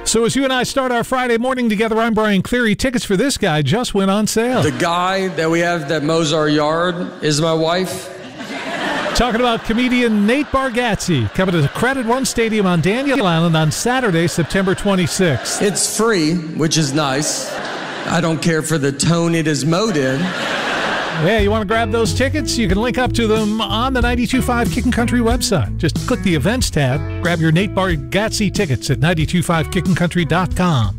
So as you and I start our Friday morning together, I'm Brian Cleary. Tickets for this guy just went on sale. The guy that we have that mows our yard is my wife. Talking about comedian Nate Bargatze coming to the Credit One Stadium on Daniel Island on Saturday, September 26th. It's free, which is nice. I don't care for the tone it is mowed in. Yeah, you want to grab those tickets? You can link up to them on the 92.5 Kickin' Country website. Just click the events tab, grab your Nate Bargatze tickets at 925kickincountry.com.